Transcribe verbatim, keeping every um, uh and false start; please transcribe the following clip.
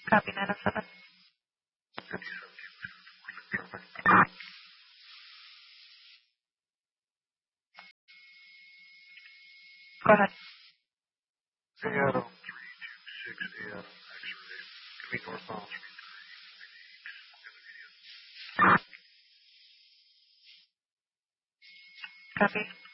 Copy nine oh seven. Go ahead. Seattle three two six Seattle X-ray. Give me northbound three three. Copy.